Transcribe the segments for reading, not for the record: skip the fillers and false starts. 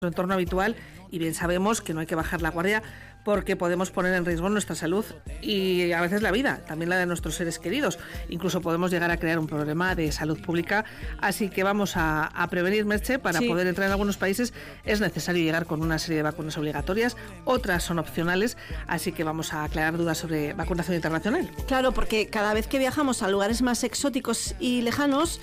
entorno habitual, y bien sabemos que no hay que bajar la guardia porque podemos poner en riesgo nuestra salud y a veces la vida, también la de nuestros seres queridos. Incluso podemos llegar a crear un problema de salud pública. Así que vamos a prevenir, Merche. Para poder entrar en algunos países es necesario llegar con una serie de vacunas obligatorias, otras son opcionales, así que vamos a aclarar dudas sobre vacunación internacional. Claro, porque cada vez que viajamos a lugares más exóticos y lejanos,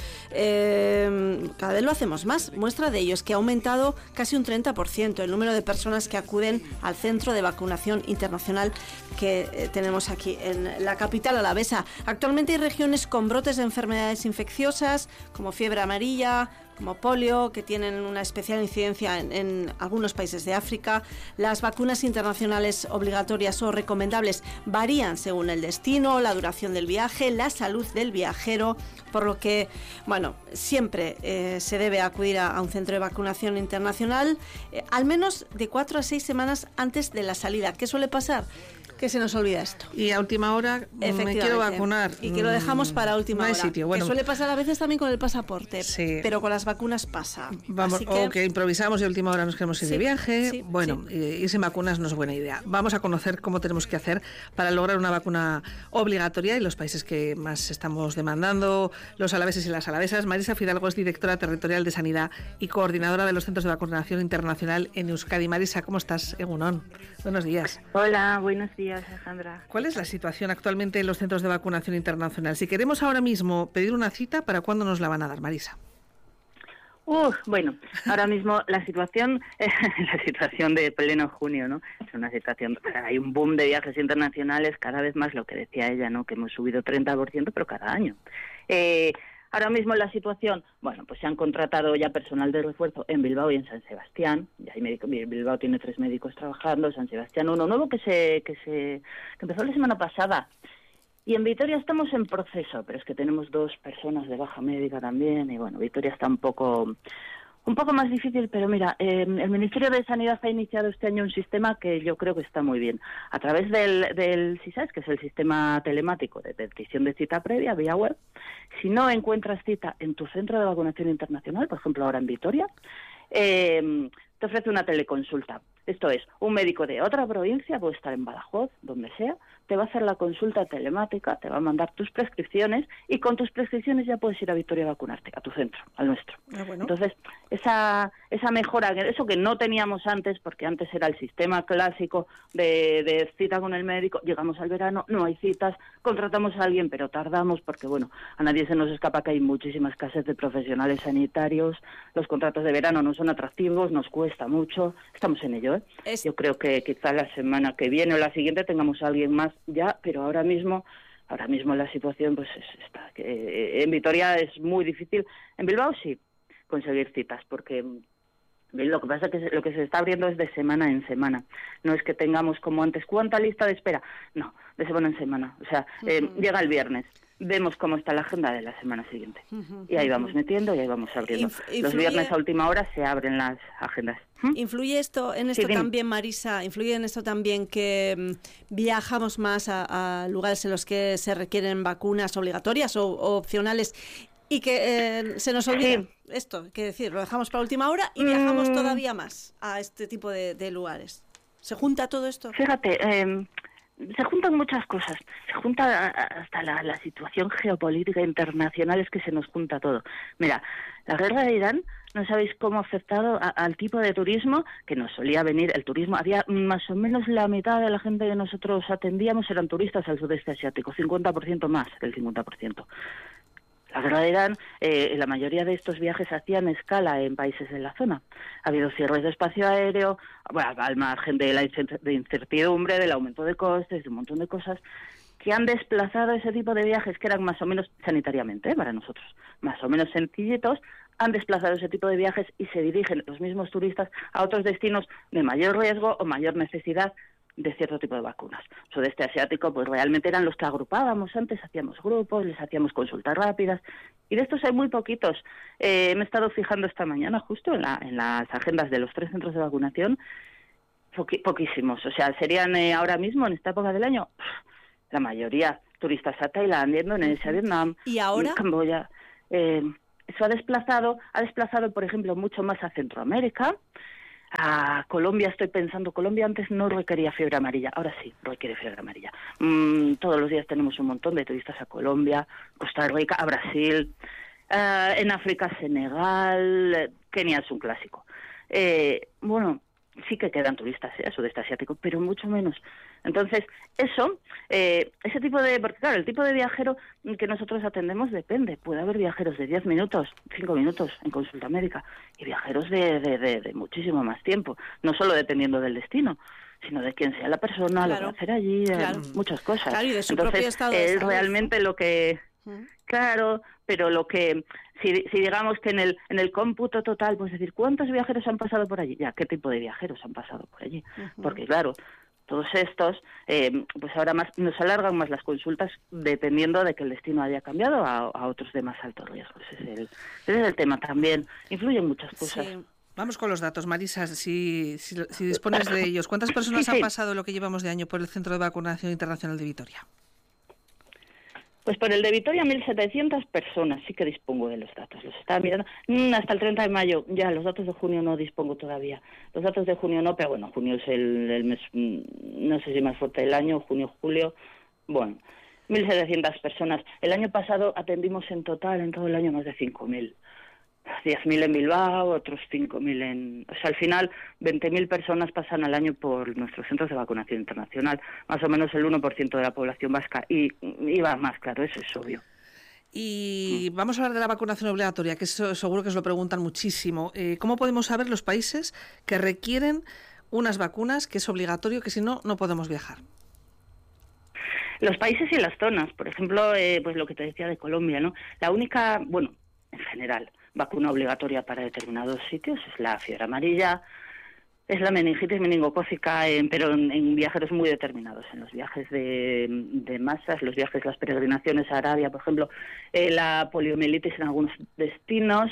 cada vez lo hacemos más. Muestra de ello es que ha aumentado casi un 30% el número de personas que acuden al centro de vacunación internacional que tenemos aquí en la capital alavesa. Actualmente hay regiones con brotes de enfermedades infecciosas como fiebre amarilla, como polio, que tienen una especial incidencia en algunos países de África. Las vacunas internacionales obligatorias o recomendables varían según el destino, la duración del viaje, la salud del viajero, por lo que, bueno, siempre se debe acudir a un centro de vacunación internacional al menos de 4 a 6 semanas antes de la salida. ¿Qué suele pasar? Que se nos olvida esto. Y a última hora me quiero vacunar. Y que lo dejamos para última hora. No hay sitio. Bueno, que suele pasar a veces también con el pasaporte, sí, pero con las vacunas pasa. Vamos, o que improvisamos y a última hora nos queremos ir de viaje. Sí, bueno, ir sin vacunas no es buena idea. Vamos a conocer cómo tenemos que hacer para lograr una vacuna obligatoria en los países que más estamos demandando, los alaveses y las alavesas. Marisa Fidalgo es directora territorial de Sanidad y coordinadora de los centros de vacunación internacional en Euskadi. Marisa, ¿cómo estás? Egunon. Buenos días. Hola, buenos días, Alejandra. ¿Cuál es la situación actualmente en los centros de vacunación internacional? Si queremos ahora mismo pedir una cita, ¿para cuándo nos la van a dar, Marisa? Bueno, ahora mismo la situación de pleno junio, ¿no? Es una situación, hay un boom de viajes internacionales, cada vez más, lo que decía ella, ¿no? Que hemos subido 30%, pero cada año. Ahora mismo la situación, bueno, pues se han contratado ya personal de refuerzo en Bilbao y en San Sebastián. Ya hay Bilbao tiene 3 médicos trabajando, San Sebastián uno nuevo que empezó la semana pasada. Y en Vitoria estamos en proceso, pero es que tenemos 2 personas de baja médica también, y bueno, Vitoria está un poco más difícil, pero mira, el Ministerio de Sanidad ha iniciado este año un sistema que yo creo que está muy bien. A través del SISAES, que es el sistema telemático de petición de cita previa, vía web, si no encuentras cita en tu centro de vacunación internacional, por ejemplo ahora en Vitoria, te ofrece una teleconsulta. Esto es, un médico de otra provincia, puede estar en Badajoz, donde sea, te va a hacer la consulta telemática, te va a mandar tus prescripciones y con tus prescripciones ya puedes ir a Vitoria a vacunarte, a tu centro, al nuestro. Bueno. Entonces, esa mejora, eso que no teníamos antes, porque antes era el sistema clásico de cita con el médico, llegamos al verano, no hay citas, contratamos a alguien, pero tardamos porque, bueno, a nadie se nos escapa que hay muchísima escasez de profesionales sanitarios, los contratos de verano no son atractivos, nos cuesta mucho, estamos en ello, ¿eh? Yo creo que quizá la semana que viene o la siguiente tengamos a alguien más ya, pero ahora mismo la situación pues está que en Vitoria es muy difícil. En Bilbao sí conseguir citas, porque lo que pasa es que lo que se está abriendo es de semana en semana. No es que tengamos como antes, ¿cuánta lista de espera? No, de semana en semana. O sea, llega el viernes, vemos cómo está la agenda de la semana siguiente. Y ahí vamos metiendo y ahí vamos abriendo. Los viernes a última hora se abren las agendas. ¿Influye esto en esto también, Marisa? ¿Influye en esto también que viajamos más a lugares en los que se requieren vacunas obligatorias o opcionales y que se nos olvida esto? Que decir, lo dejamos para última hora y viajamos todavía más a este tipo de lugares. ¿Se junta todo esto? Fíjate, se juntan muchas cosas. Se junta hasta la situación geopolítica internacional, es que se nos junta todo. Mira, la guerra de Irán, no sabéis cómo ha afectado al tipo de turismo que nos solía venir. El turismo, había más o menos la mitad de la gente que nosotros atendíamos eran turistas al sudeste asiático, 50% más del 50%. La guerra de Irán, la mayoría de estos viajes hacían escala en países de la zona. Ha habido cierres de espacio aéreo, bueno, al margen de la incertidumbre, del aumento de costes, de un montón de cosas que han desplazado ese tipo de viajes que eran más o menos sanitariamente, para nosotros, más o menos sencillitos, han desplazado ese tipo de viajes y se dirigen los mismos turistas a otros destinos de mayor riesgo o mayor necesidad de cierto tipo de vacunas. Sudeste asiático, pues realmente eran los que agrupábamos antes, hacíamos grupos, les hacíamos consultas rápidas, y de estos hay muy poquitos. Me he estado fijando esta mañana justo en las agendas de los 3 centros de vacunación, poquísimos. O sea, serían ahora mismo, en esta época del año, la mayoría turistas a Tailandia, Indonesia, Vietnam, ¿Y ahora? Camboya. Eso ha desplazado, por ejemplo, mucho más a Centroamérica, A Colombia estoy pensando, Colombia antes no requería fiebre amarilla, ahora sí requiere fiebre amarilla. Todos los días tenemos un montón de turistas a Colombia, Costa Rica, a Brasil, en África, Senegal, Kenia es un clásico. Bueno, sí que quedan turistas a sudeste asiático, pero mucho menos. Entonces, ese tipo de... Porque claro, el tipo de viajero que nosotros atendemos depende. Puede haber viajeros de 10 minutos, 5 minutos en consulta médica y viajeros de muchísimo más tiempo. No solo dependiendo del destino, sino de quién sea la persona, lo que va a hacer allí, muchas cosas. Claro, y de su propio estado de salud. Realmente lo que... Claro, pero lo que... Si digamos que en el cómputo total, pues decir, ¿cuántos viajeros han pasado por allí? Ya, ¿qué tipo de viajeros han pasado por allí? Porque claro, todos estos, pues ahora nos alargan más las consultas dependiendo de que el destino haya cambiado a otros de más alto riesgo. Ese es el tema también. Influyen muchas cosas. Sí. Vamos con los datos, Marisa, si dispones de ellos. ¿Cuántas personas han pasado lo que llevamos de año por el Centro de Vacunación Internacional de Vitoria? Pues por el de Vitoria, 1.700 personas, sí que dispongo de los datos. Los estaba mirando hasta el 30 de mayo, ya los datos de junio no dispongo todavía. Los datos de junio no, pero bueno, junio es el mes, no sé si más fuerte del año, junio, julio, bueno, 1.700 personas. El año pasado atendimos en total, en todo el año, más de 5.000. 10.000 en Bilbao, otros 5.000 en... O sea, al final, 20.000 personas pasan al año por nuestros centros de vacunación internacional, más o menos el 1% de la población vasca, y va más, claro, eso es obvio. Y vamos a hablar de la vacunación obligatoria, que eso seguro que os lo preguntan muchísimo. ¿Cómo podemos saber los países que requieren unas vacunas, que es obligatorio, que si no, no podemos viajar? Los países y las zonas, por ejemplo, pues lo que te decía de Colombia, ¿no? La única, bueno, en general, vacuna obligatoria para determinados sitios es la fiebre amarilla, es la meningitis meningocócica, pero en viajeros muy determinados, en los viajes de masas, los viajes, las peregrinaciones a Arabia, por ejemplo, la poliomielitis en algunos destinos.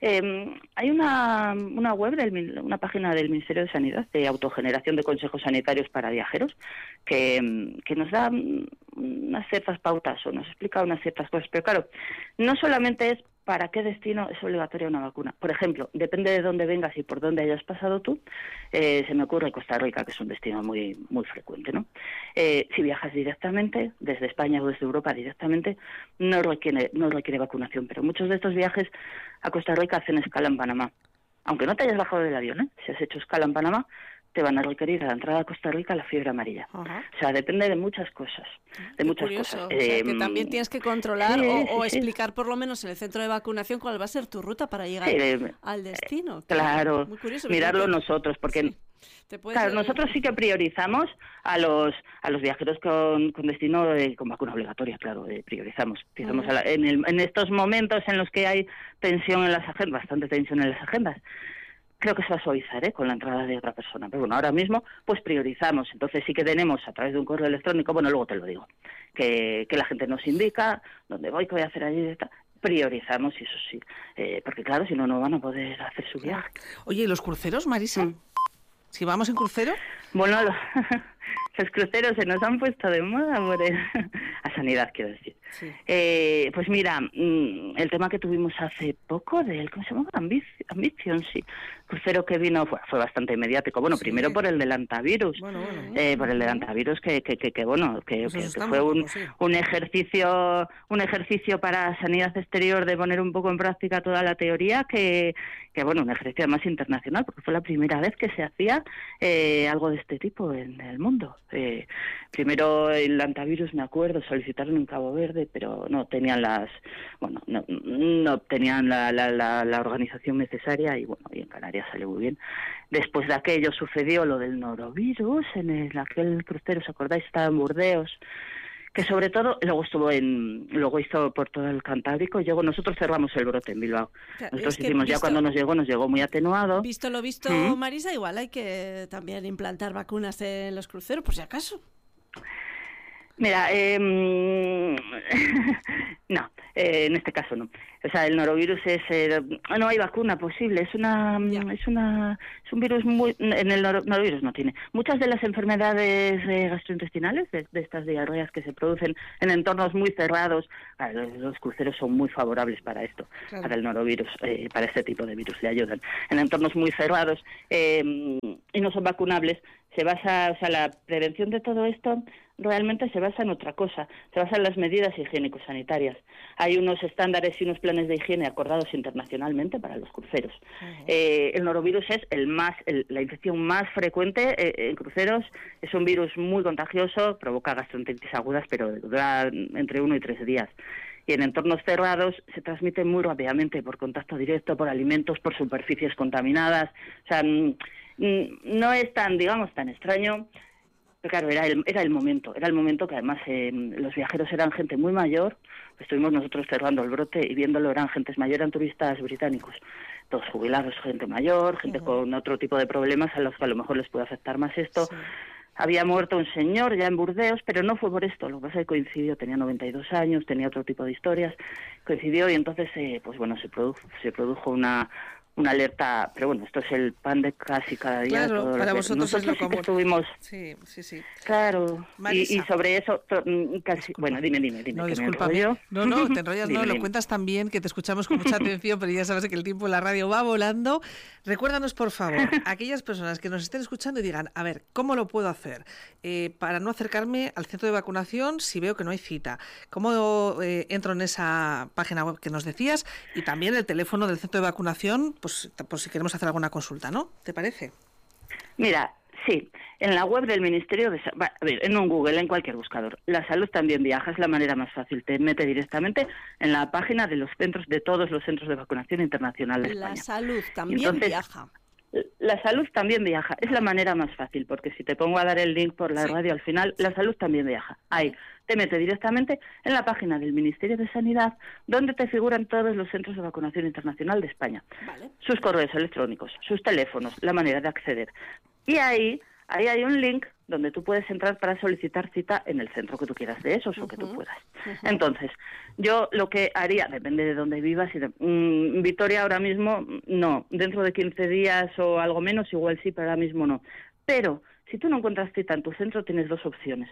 Hay una web, una página del Ministerio de Sanidad de autogeneración de consejos sanitarios para viajeros que nos da unas ciertas pautas o nos explica unas ciertas cosas, pero claro, no solamente es para qué destino es obligatoria una vacuna. Por ejemplo, depende de dónde vengas y por dónde hayas pasado tú. Se me ocurre Costa Rica, que es un destino muy muy frecuente, ¿no? Si viajas directamente, desde España o desde Europa directamente, no requiere vacunación, pero muchos de estos viajes a Costa Rica hacen escala en Panamá. Aunque no te hayas bajado del avión, si has hecho escala en Panamá, te van a requerir a la entrada a Costa Rica la fiebre amarilla. Ajá. O sea, depende de muchas cosas. De muchas cosas. O sea, que también tienes que controlar o explicar por lo menos en el centro de vacunación cuál va a ser tu ruta para llegar al destino. Claro, muy curioso, mirarlo nosotros, porque... Claro, nosotros sí que priorizamos a los viajeros con destino con vacuna obligatoria, claro, priorizamos. En estos momentos en los que hay tensión en las agendas, bastante tensión en las agendas, creo que se va a suavizar con la entrada de otra persona. Pero bueno, ahora mismo pues priorizamos. Entonces sí que tenemos a través de un correo electrónico, bueno, luego te lo digo, que la gente nos indica dónde voy, qué voy a hacer allí, priorizamos y eso sí, porque claro, si no, no van a poder hacer su viaje. Oye, ¿y los cruceros, Marisa? Si vamos en crucero... Bueno, los cruceros se nos han puesto de moda a Sanidad, quiero decir. Sí. Pues mira, el tema que tuvimos hace poco ¿cómo se llama? Ambition, sí. Crucero que vino fue bastante mediático. Bueno, sí. Primero por el del antivirus. Bueno. Por el del antivirus que fue un ejercicio para Sanidad Exterior de poner un poco en práctica toda la teoría que bueno, un ejercicio además internacional, porque fue la primera vez que se hacía algo de este tipo en el mundo. Primero el antivirus, me acuerdo, solicitaron en Cabo Verde, pero no tenían no tenían la organización necesaria y bueno, y en Canarias salió muy bien. Después de aquello sucedió lo del norovirus, aquel crucero, ¿os acordáis? Estaba en Burdeos, que sobre todo luego hizo por todo el Cantábrico. Nosotros cerramos el brote en Bilbao. Nosotros hicimos cuando nos llegó muy atenuado. Visto lo visto, Marisa, igual hay que también implantar vacunas en los cruceros, por si acaso. Mira, no, en este caso no. O sea, el norovirus no hay vacuna posible. Es un virus muy. En el norovirus no tiene. Muchas de las enfermedades gastrointestinales, de estas diarreas que se producen en entornos muy cerrados, los cruceros son muy favorables para esto, claro. Para el norovirus, para este tipo de virus le ayudan. En entornos muy cerrados y no son vacunables, la prevención de todo esto realmente se basa en otra cosa, se basa en las medidas higiénico-sanitarias. Hay unos estándares y unos planes de higiene acordados internacionalmente para los cruceros. Uh-huh. El norovirus es la infección más frecuente en cruceros, es un virus muy contagioso, provoca gastroenteritis agudas, pero dura entre 1 y 3 días. Y en entornos cerrados se transmite muy rápidamente por contacto directo, por alimentos, por superficies contaminadas. O sea, no es tan extraño. Pero claro, era el momento que además los viajeros eran gente muy mayor. Estuvimos nosotros cerrando el brote y viéndolo, eran turistas británicos, todos jubilados, gente mayor, gente uh-huh. con otro tipo de problemas a los que a lo mejor les puede afectar más esto. Sí. Había muerto un señor ya en Burdeos, pero no fue por esto, lo que pasa es que coincidió, tenía 92 años, tenía otro tipo de historias, coincidió y entonces se produjo una alerta, pero bueno, esto es el pan de casi cada día. Claro, para vosotros es lo común. Estuvimos, sí. Claro, y sobre eso, casi, bueno, dime. No, discúlpame. No, te enrollas, dime. Lo cuentas tan bien que te escuchamos con mucha atención, pero ya sabes que el tiempo en la radio va volando. Recuérdanos, por favor, aquellas personas que nos estén escuchando y digan, a ver, ¿cómo lo puedo hacer para no acercarme al centro de vacunación si veo que no hay cita? ¿Cómo entro en esa página web que nos decías? Y también el teléfono del centro de vacunación, pues por si queremos hacer alguna consulta, ¿no? ¿Te parece? Mira, sí, en la web del Ministerio de Salud, en un Google, en cualquier buscador, La Salud también viaja, es la manera más fácil, te mete directamente en la página de todos los centros de vacunación internacional de España. La Salud también viaja. La Salud también viaja, es la manera más fácil, porque si te pongo a dar el link por la radio al final, La Salud también viaja. Ahí, te mete directamente en la página del Ministerio de Sanidad, donde te figuran todos los centros de vacunación internacional de España. Vale. Sus correos electrónicos, sus teléfonos, la manera de acceder. Y ahí hay un link donde tú puedes entrar para solicitar cita en el centro que tú quieras de esos o que tú puedas. Entonces, yo lo que haría, depende de dónde vivas, Vitoria ahora mismo no, dentro de 15 días o algo menos igual sí, pero ahora mismo no. Pero si tú no encuentras cita en tu centro, tienes 2 opciones.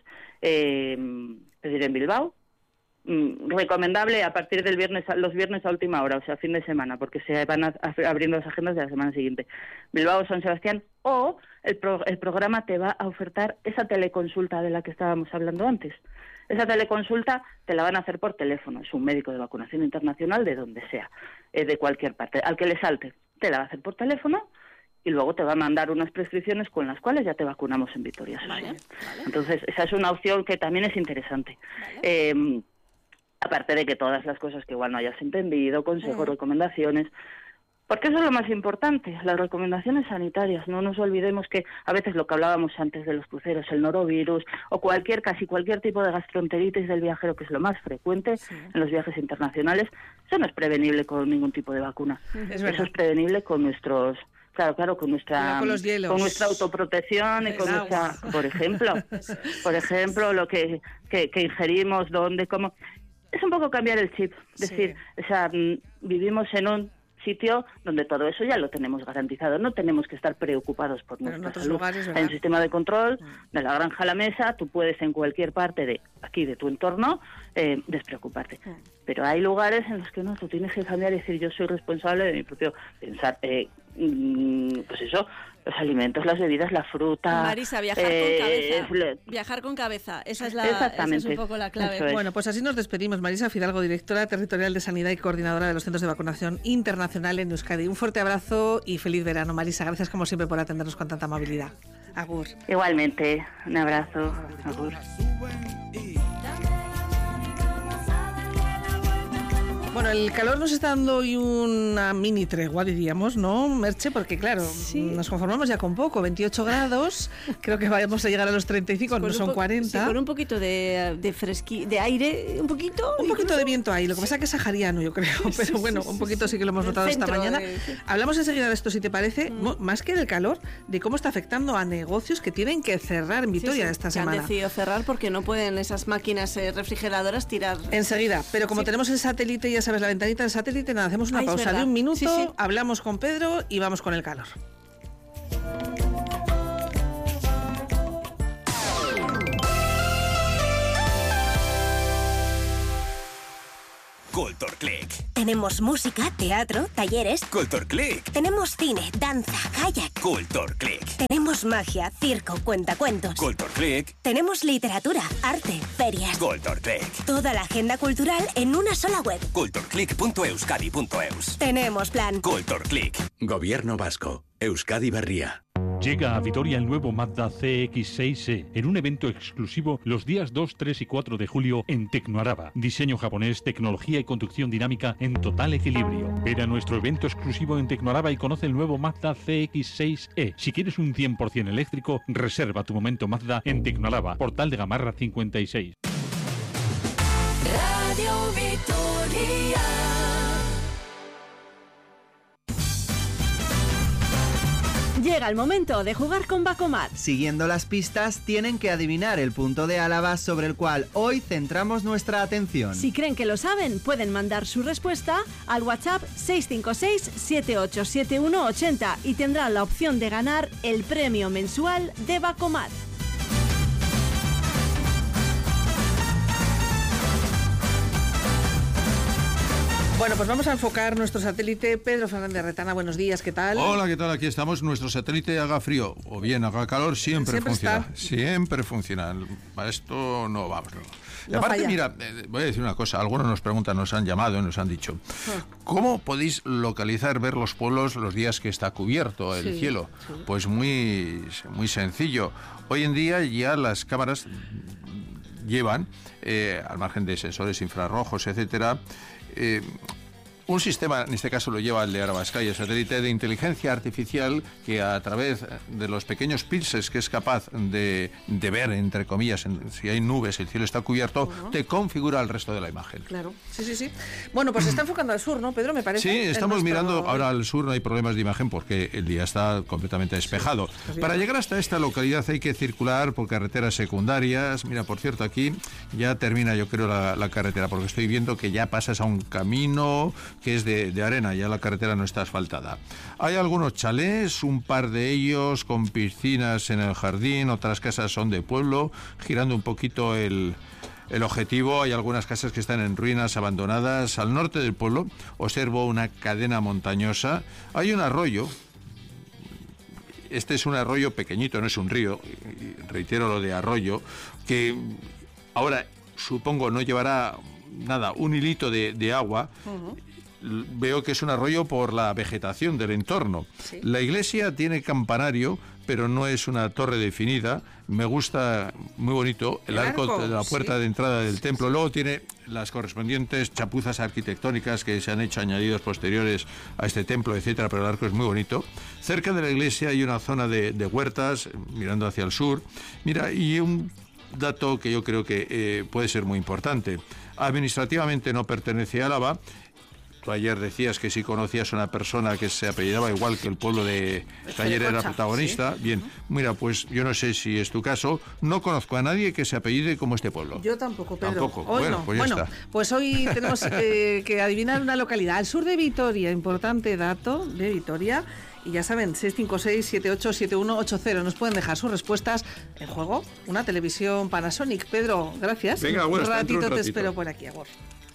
Pedir en Bilbao, recomendable a partir del los viernes a última hora, o sea, fin de semana, porque se van abriendo las agendas de la semana siguiente. Bilbao, San Sebastián, o el programa te va a ofertar esa teleconsulta de la que estábamos hablando antes. Esa teleconsulta te la van a hacer por teléfono, es un médico de vacunación internacional de donde sea, de cualquier parte, al que le salte, te la va a hacer por teléfono y luego te va a mandar unas prescripciones con las cuales ya te vacunamos en Vitoria. Vale. Entonces, esa es una opción que también es interesante. Vale. Aparte de que todas las cosas que igual no hayas entendido, consejos, recomendaciones, porque eso es lo más importante, las recomendaciones sanitarias. No nos olvidemos que a veces lo que hablábamos antes de los cruceros, el norovirus o casi cualquier tipo de gastroenteritis del viajero, que es lo más frecuente en los viajes internacionales, eso no es prevenible con ningún tipo de vacuna. Eso es prevenible con nuestros... Claro, con nuestra autoprotección y con nuestra, por ejemplo, lo que ingerimos, dónde, cómo. Es un poco cambiar el chip, decir, vivimos en un sitio donde todo eso ya lo tenemos garantizado, no tenemos que estar preocupados por nuestra salud. Hay un sistema de control, de la granja a la mesa, tú puedes en cualquier parte de tu entorno despreocuparte. Pero hay lugares en los que no, tú tienes que cambiar y decir, yo soy responsable de mi propio pensar, pues eso, los alimentos, las bebidas, la fruta. Marisa, viajar con cabeza, esa es un poco la clave. Bueno, pues así nos despedimos. Marisa Fidalgo, directora territorial de Sanidad y coordinadora de los centros de vacunación internacional en Euskadi. Un fuerte abrazo y feliz verano, Marisa. Gracias como siempre por atendernos con tanta amabilidad. Agur. Igualmente, un abrazo. Agur. Bueno, el calor nos está dando hoy una mini tregua, diríamos, ¿no, Merche? Porque claro, nos conformamos ya con poco, 28 grados, creo que vamos a llegar a los 35, no son 40. Sí, con un poquito de aire, un poquito de viento ahí, lo que pasa es que es sahariano, yo creo, pero bueno, un poquito sí que lo hemos notado esta mañana. Hablamos enseguida de esto, si te parece, más que del calor, de cómo está afectando a negocios que tienen que cerrar en Vitoria esta semana. Han decidido cerrar porque no pueden esas máquinas refrigeradoras tirar. Enseguida, pero como tenemos el satélite, ya sabes, la ventanita del satélite, nada, hacemos una pausa de un minuto, hablamos con Pedro y vamos con el calor. Culture Click. Tenemos música, teatro, talleres. Culture Click. Tenemos cine, danza, kayak. Culture Click. Tenemos magia, circo, cuentacuentos. Culture Click. Tenemos literatura, arte, ferias. Culture Click. Toda la agenda cultural en una sola web. cultureclick.euskadi.eus. Tenemos plan. Culture Click. Gobierno vasco. Euskadi Berria. Llega a Vitoria el nuevo Mazda CX-6e en un evento exclusivo los días 2, 3 y 4 de julio en Tecnoaraba. Diseño japonés, tecnología y conducción dinámica en total equilibrio. Ven a nuestro evento exclusivo en Tecnoaraba y conoce el nuevo Mazda CX-6e. Si quieres un 100% eléctrico, reserva tu momento Mazda en Tecnoaraba, Portal de Gamarra 56. Radio Vitoria. Llega el momento de jugar con Bacomat. Siguiendo las pistas, tienen que adivinar el punto de Álava sobre el cual hoy centramos nuestra atención. Si creen que lo saben, pueden mandar su respuesta al WhatsApp 656-787180 y tendrán la opción de ganar el premio mensual de Bacomat. Bueno, pues vamos a enfocar nuestro satélite. Pedro Fernández Retana, buenos días, ¿qué tal? Hola, ¿qué tal? Aquí estamos. Nuestro satélite haga frío o bien haga calor, siempre funciona. Está. Siempre funciona. Para esto no vamos. Y no aparte, falla. mira, voy a decir una cosa. Algunos nos preguntan, nos han llamado y nos han dicho, ¿cómo podéis localizar, ver los pueblos los días que está cubierto el cielo? Sí. Pues muy sencillo. Hoy en día ya las cámaras llevan, al margen de sensores infrarrojos, etcétera, un sistema, en este caso lo lleva el de Arabascay, el satélite de inteligencia artificial, que a través de los pequeños píxeles que es capaz de ver, entre comillas, si hay nubes, el cielo está cubierto, te configura el resto de la imagen. Claro, sí. Bueno, pues se está enfocando al sur, ¿no, Pedro? Me parece. Sí, estamos mirando ahora al sur, no hay problemas de imagen porque el día está completamente despejado. Sí, para llegar hasta esta localidad hay que circular por carreteras secundarias. Mira, por cierto, aquí ya termina, yo creo, la carretera, porque estoy viendo que ya pasas a un camino que es de arena, ya la carretera no está asfaltada. Hay algunos chalés, un par de ellos con piscinas en el jardín, otras casas son de pueblo, girando un poquito el objetivo. Hay algunas casas que están en ruinas, abandonadas. Al norte del pueblo observo una cadena montañosa. Hay un arroyo. Este es un arroyo pequeñito, no es un río, reitero lo de arroyo, que ahora supongo no llevará nada, un hilito de agua. Veo que es un arroyo por la vegetación del entorno. Sí. La iglesia tiene campanario, pero no es una torre definida. Me gusta, muy bonito, el arco de la puerta de entrada del templo. Luego tiene las correspondientes chapuzas arquitectónicas que se han hecho añadidos posteriores a este templo, etcétera, pero el arco es muy bonito. Cerca de la iglesia hay una zona de huertas, mirando hacia el sur. Mira, y un dato que yo creo que puede ser muy importante. Administrativamente no pertenece a Álava. Tú ayer decías que si conocías a una persona que se apellidaba igual que el pueblo de ayer era protagonista. ¿Sí? Bien, mira, pues yo no sé si es tu caso, no conozco a nadie que se apellide como este pueblo. Yo tampoco, Pedro. Tampoco. Hoy bueno, no. Pues ya está. Pues hoy tenemos que adivinar una localidad al sur de Vitoria, importante dato de Vitoria. Y ya saben, 656-787180. Nos pueden dejar sus respuestas en juego. Una televisión Panasonic. Pedro, gracias. Venga, bueno, un ratito te espero por aquí, amor.